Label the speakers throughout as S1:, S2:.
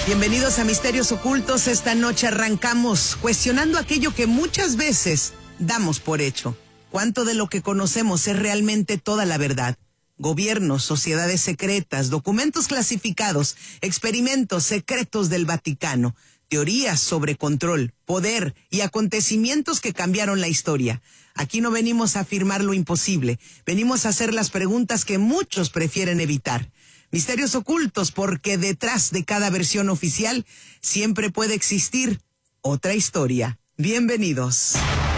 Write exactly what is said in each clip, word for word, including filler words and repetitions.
S1: Bienvenidos a Misterios Ocultos. Esta noche arrancamos cuestionando aquello que muchas veces damos por hecho. ¿Cuánto de lo que conocemos es realmente toda la verdad? Gobiernos, sociedades secretas, documentos clasificados, experimentos secretos del Vaticano, teorías sobre control, poder y acontecimientos que cambiaron la historia. Aquí no venimos a afirmar lo imposible, venimos a hacer las preguntas que muchos prefieren evitar. Misterios Ocultos, porque detrás de cada versión oficial siempre puede existir otra historia. Bienvenidos.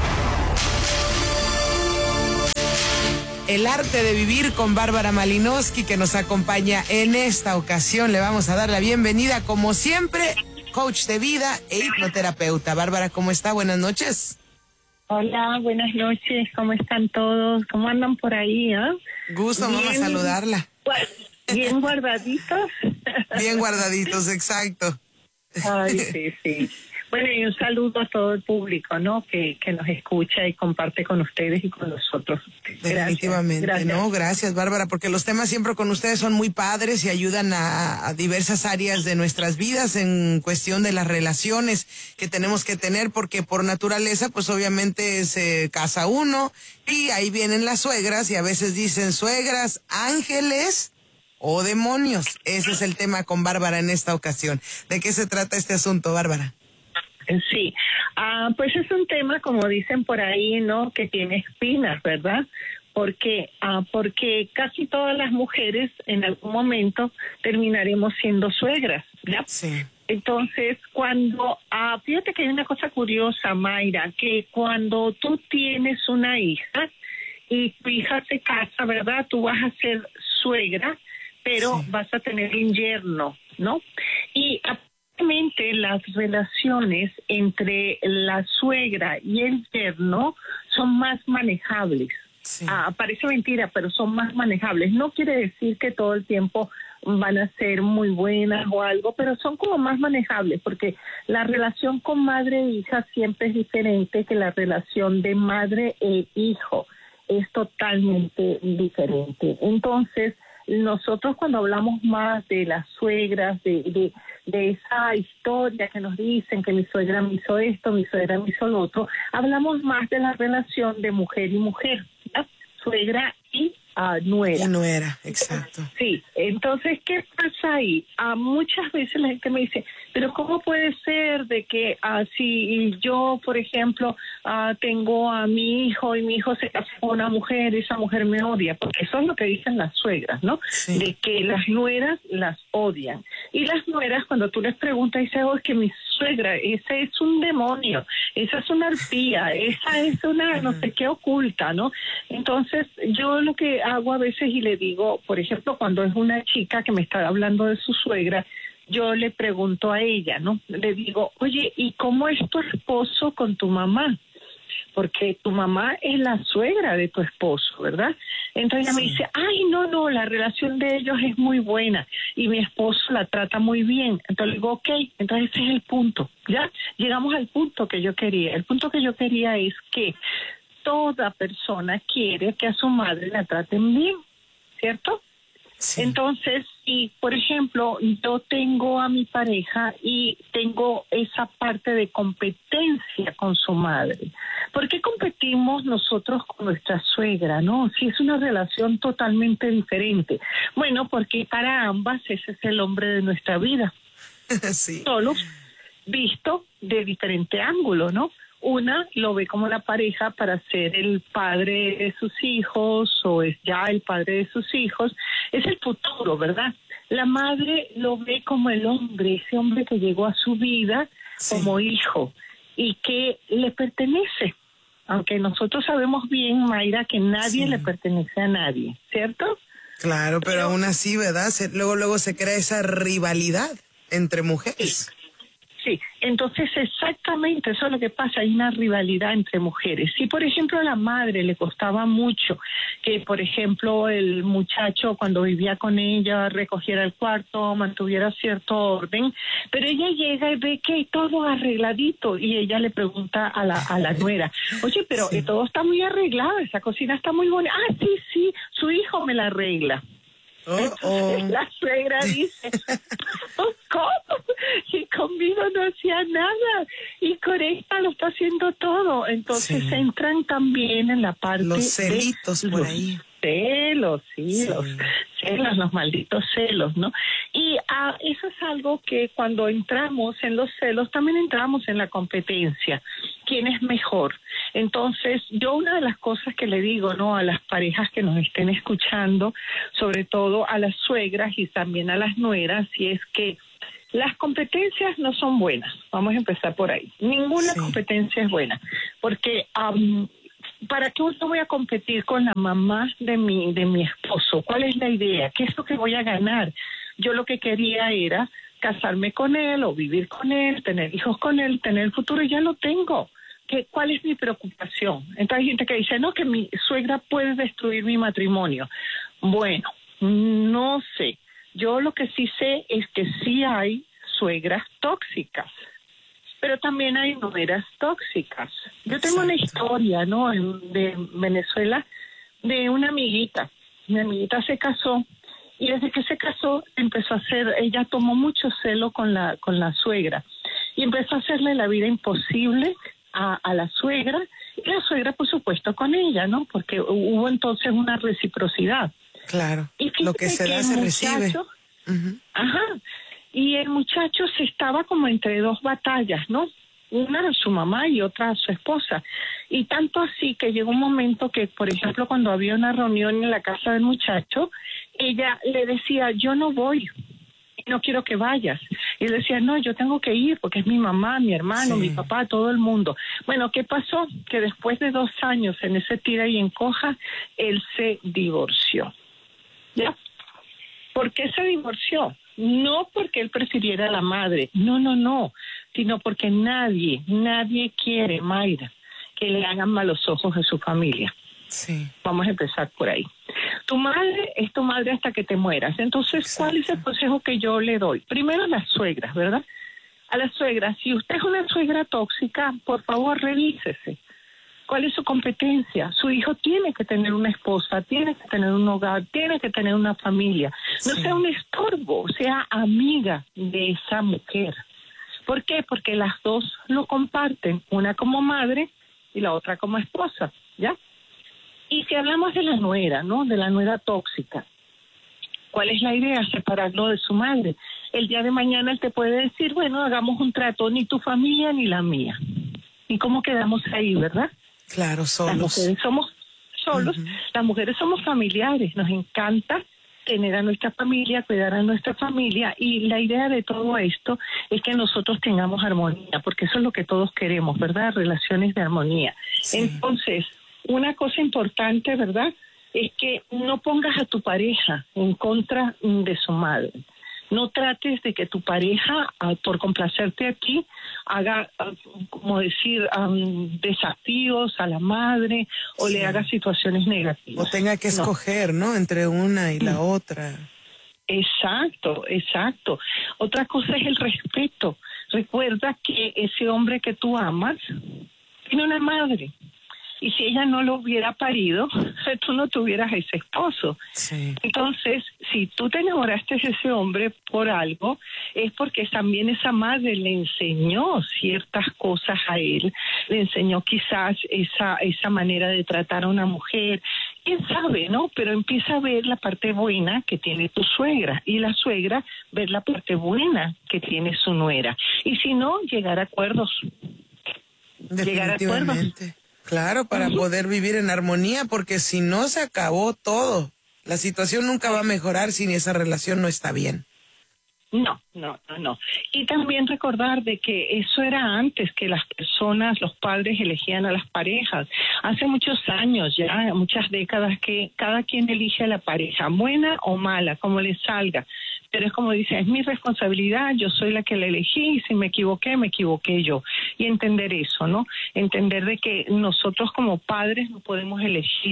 S1: El arte de vivir con Bárbara Malinowski, que nos acompaña en esta ocasión. Le vamos a dar la bienvenida, como siempre, coach de vida e hipnoterapeuta. Bárbara, ¿cómo está? Buenas noches.
S2: Hola, buenas noches. ¿Cómo están todos? ¿Cómo andan por ahí? ¿eh?
S1: Gusto, vamos a saludarla.
S2: Bien guardaditos.
S1: Bien guardaditos, exacto.
S2: Ay, sí, sí. Bueno, y un saludo a todo el público, ¿no? Que, que nos escucha y comparte con ustedes y con nosotros.
S1: Definitivamente,
S2: gracias, gracias.
S1: no, gracias, Bárbara, porque los temas siempre con ustedes son muy padres y ayudan a, a diversas áreas de nuestras vidas en cuestión de las relaciones que tenemos que tener, porque por naturaleza, pues obviamente se casa uno y ahí vienen las suegras y a veces dicen suegras, ángeles o demonios. Ese es el tema con Bárbara en esta ocasión. ¿De qué se trata este asunto, Bárbara?
S2: Sí, ah, pues es un tema, como dicen por ahí, ¿no? Que tiene espinas, ¿verdad? Porque, ah, porque casi todas las mujeres en algún momento terminaremos siendo suegras, ¿ya?
S1: Sí.
S2: Entonces, cuando, ah, fíjate que hay una cosa curiosa, Mayra, que cuando tú tienes una hija y tu hija se casa, ¿verdad? Tú vas a ser suegra, pero sí, vas a tener un yerno, ¿no? Y las relaciones entre la suegra y el yerno son más manejables. Sí. Ah, parece mentira, pero son más manejables. No quiere decir que todo el tiempo van a ser muy buenas o algo, pero son como más manejables, porque la relación con madre e hija siempre es diferente que la relación de madre e hijo. Es totalmente diferente. Entonces, nosotros cuando hablamos más de las suegras, de, de, de esa historia que nos dicen que mi suegra me hizo esto, mi suegra me hizo lo otro, hablamos más de la relación de mujer y mujer, ¿ya? Suegra y uh, nuera.
S1: Y nuera, exacto.
S2: Sí, entonces, ¿qué pasa ahí? Uh, muchas veces la gente me dice, pero ¿cómo puede ser de que uh, si yo, por ejemplo, uh, tengo a mi hijo y mi hijo se casa con una mujer y esa mujer me odia? Porque eso es lo que dicen las suegras, ¿no? Sí. De que las nueras las odian. Y las nueras, cuando tú les preguntas, dicen, oh, es que mi suegra, ese es un demonio, esa es una arpía, esa es una no sé qué oculta, ¿no? Entonces, yo lo que hago a veces y le digo, por ejemplo, cuando es una chica que me está hablando de su suegra, yo le pregunto a ella, ¿no? Le digo, oye, ¿y cómo es tu esposo con tu mamá? Porque tu mamá es la suegra de tu esposo, ¿verdad? Entonces ella sí me dice, ay, no, no, la relación de ellos es muy buena y mi esposo la trata muy bien. Entonces le digo, ok, entonces ese es el punto, ¿ya? Llegamos al punto que yo quería. El punto que yo quería es que toda persona quiere que a su madre la traten bien, ¿cierto? Sí. Entonces, y por ejemplo, yo tengo a mi pareja y tengo esa parte de competencia con su madre. ¿Por qué competimos nosotros con nuestra suegra, no? Si es una relación totalmente diferente. Bueno, porque para ambas ese es el hombre de nuestra vida. Sí. Solo visto de diferente ángulo, ¿no? Una lo ve como la pareja para ser el padre de sus hijos o es ya el padre de sus hijos. Es el futuro, ¿verdad? La madre lo ve como el hombre, ese hombre que llegó a su vida sí como hijo y que le pertenece. Aunque nosotros sabemos bien, Mayra, que nadie sí le pertenece a nadie, ¿cierto?
S1: Claro, pero, pero aún así, ¿verdad? Se, luego, luego se crea esa rivalidad entre mujeres.
S2: Sí. Sí, entonces exactamente eso es lo que pasa, hay una rivalidad entre mujeres. Si por ejemplo a la madre le costaba mucho que por ejemplo el muchacho cuando vivía con ella recogiera el cuarto, mantuviera cierto orden, pero ella llega y ve que todo arregladito y ella le pregunta a la, a la nuera, oye, pero sí, todo está muy arreglado, esa cocina está muy bonita. Ah, sí, sí, su hijo me la arregla. Oh, oh. La suegra dice, ¿cómo? no hacía nada y con esta lo está haciendo todo. Entonces sí. entran también en la parte
S1: los celitos
S2: de
S1: por
S2: los
S1: ahí.
S2: celos, sí,
S1: sí,
S2: los celos, los malditos celos, ¿no? Y ah, eso es algo que cuando entramos en los celos también entramos en la competencia. ¿Quién es mejor? Entonces, yo una de las cosas que le digo, ¿no?, a las parejas que nos estén escuchando, sobre todo a las suegras y también a las nueras, y es que las competencias no son buenas. Vamos a empezar por ahí. Ninguna sí. competencia es buena, porque um, ¿para qué yo voy a competir con la mamá de mi de mi esposo? ¿Cuál es la idea? ¿Qué es lo que voy a ganar? Yo lo que quería era casarme con él o vivir con él, tener hijos con él, tener el futuro, y ya lo tengo. ¿Qué, ¿Cuál es mi preocupación? Entonces hay gente que dice, no, que mi suegra puede destruir mi matrimonio. Bueno, no sé. Yo lo que sí sé es que sí hay suegras tóxicas, pero también hay nueras tóxicas. Yo tengo Exacto. una historia, ¿no?, de Venezuela, de una amiguita. Mi amiguita se casó, y desde que se casó empezó a hacer, ella tomó mucho celo con la con la suegra, y empezó a hacerle la vida imposible a, a la suegra, y la suegra, por supuesto, con ella, ¿no?, porque hubo entonces una reciprocidad.
S1: Claro,
S2: y
S1: lo que se da se recibe.
S2: Uh-huh. Ajá. Y el muchacho se estaba como entre dos batallas, ¿no? Una a su mamá y otra a su esposa. Y tanto así que llegó un momento que, por ejemplo, cuando había una reunión en la casa del muchacho, ella le decía, yo no voy, no quiero que vayas. Y él decía, no, yo tengo que ir porque es mi mamá, mi hermano, sí. mi papá, todo el mundo. Bueno, ¿qué pasó? Que después de dos años en ese tira y encoja, él se divorció. ¿Ya? ¿Por qué se divorció? No porque él prefiriera a la madre, no, no, no, sino porque nadie, nadie quiere, Mayra, que le hagan malos ojos a su familia.
S1: Sí.
S2: Vamos a empezar por ahí. Tu madre es tu madre hasta que te mueras. Entonces, Exacto. ¿cuál es el consejo que yo le doy? Primero a las suegras, ¿verdad? A las suegras, si usted es una suegra tóxica, por favor, revísese. ¿Cuál es su competencia? Su hijo tiene que tener una esposa, tiene que tener un hogar, tiene que tener una familia. No sí. sea un estorbo, sea amiga de esa mujer. ¿Por qué? Porque las dos lo comparten, una como madre y la otra como esposa, ¿ya? Y si hablamos de la nuera, ¿no?, de la nuera tóxica, ¿cuál es la idea? Separarlo de su madre. El día de mañana él te puede decir, bueno, hagamos un trato, ni tu familia ni la mía. ¿Y cómo quedamos ahí, verdad?
S1: Claro, solos.
S2: Las mujeres somos solos, uh-huh. las mujeres somos familiares, nos encanta tener a nuestra familia, cuidar a nuestra familia, y la idea de todo esto es que nosotros tengamos armonía, porque eso es lo que todos queremos, ¿verdad? Relaciones de armonía. Sí. Entonces, una cosa importante, ¿verdad?, es que no pongas a tu pareja en contra de su madre. No trates de que tu pareja, uh, por complacerte a ti, haga, uh, como decir, um, desafíos a la madre o sí. le haga situaciones negativas.
S1: O tenga que escoger, ¿no?, ¿no?, entre una y la mm. otra.
S2: Exacto, exacto. Otra cosa es el respeto. Recuerda que ese hombre que tú amas tiene una madre. Y si ella no lo hubiera parido, tú no tuvieras ese esposo.
S1: Sí.
S2: Entonces, si tú te enamoraste de ese hombre por algo, es porque también esa madre le enseñó ciertas cosas a él, le enseñó quizás esa esa manera de tratar a una mujer. Quién sabe, ¿no? Pero empieza a ver la parte buena que tiene tu suegra, y la suegra ver la parte buena que tiene su nuera. Y si no, llegar a acuerdos. Llegar a acuerdos.
S1: Claro, para uh-huh. poder vivir en armonía, porque si no se acabó todo. La situación nunca va a mejorar si esa relación no está bien.
S2: No, no, no, no. Y también recordar de que eso era antes que las personas, los padres elegían a las parejas. Hace muchos años ya, muchas décadas, que cada quien elige a la pareja, buena o mala, como le salga. Pero es como dice, es mi responsabilidad, yo soy la que la elegí, y si me equivoqué, me equivoqué yo. Y entender eso, ¿no? Entender de que nosotros como padres no podemos elegir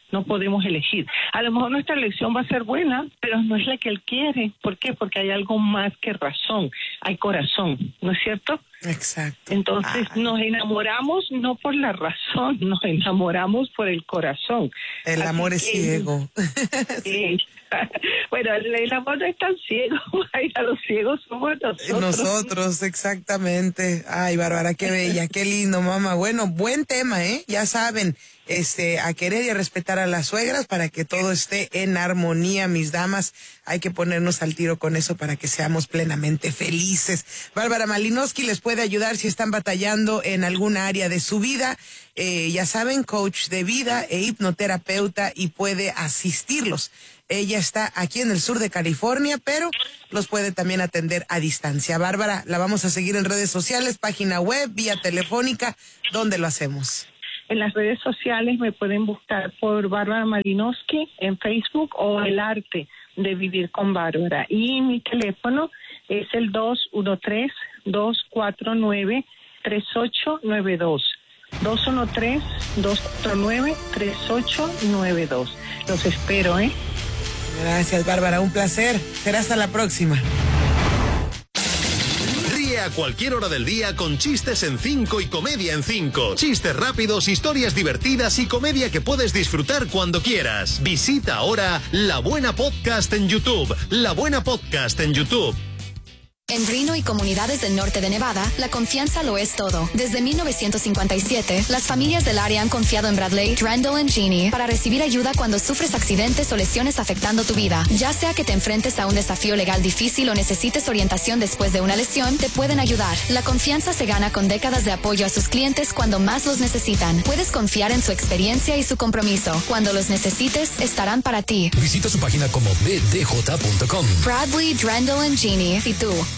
S2: no podemos elegir. A lo mejor nuestra elección va a ser buena, pero no es la que él quiere. ¿Por qué? Porque hay algo más que razón, hay corazón, ¿no es cierto?
S1: Exacto.
S2: Entonces
S1: Ay.
S2: nos enamoramos no por la razón, nos enamoramos por el corazón.
S1: El
S2: Así
S1: amor es
S2: que,
S1: ciego.
S2: Sí. Bueno, el, el amor no es tan ciego, ay, a los ciegos somos nosotros.
S1: Nosotros, exactamente. Ay, Bárbara, qué bella, qué lindo, mamá. Bueno, buen tema, ¿eh? Ya saben, este, a querer y a respetar a las suegras para que todo esté en armonía, mis damas. Hay que ponernos al tiro con eso para que seamos plenamente felices. Bárbara Malinowski les puede ayudar si están batallando en alguna área de su vida. Eh, ya saben, coach de vida e hipnoterapeuta, y puede asistirlos. Ella está aquí en el sur de California, pero los puede también atender a distancia. Bárbara, la vamos a seguir en redes sociales, página web, vía telefónica. ¿Dónde lo hacemos?
S2: En las redes sociales me pueden buscar por Bárbara Malinowski en Facebook, o El Arte de Vivir con Bárbara. Y mi teléfono es el dos uno tres, dos cuatro nueve, tres ocho nueve dos. dos uno tres, dos cuatro nueve, tres ocho nueve dos. Los espero, ¿eh?
S1: Gracias, Bárbara, un placer. Será hasta la próxima.
S3: Ríe a cualquier hora del día con Chistes en cinco y Comedia en cinco. Chistes rápidos, historias divertidas y comedia que puedes disfrutar cuando quieras. Visita ahora La Buena Podcast en YouTube. La Buena Podcast en YouTube.
S4: En Reno y comunidades del norte de Nevada, la confianza lo es todo. Desde mil novecientos cincuenta y siete, las familias del área han confiado en Bradley, Randall y Jeannie para recibir ayuda cuando sufres accidentes o lesiones afectando tu vida. Ya sea que te enfrentes a un desafío legal difícil o necesites orientación después de una lesión, te pueden ayudar. La confianza se gana con décadas de apoyo a sus clientes cuando más los necesitan. Puedes confiar en su experiencia y su compromiso. Cuando los necesites, estarán para ti.
S5: Visita su página como b d j punto com.
S4: Bradley, Randall y Jeannie. ¿Y tú?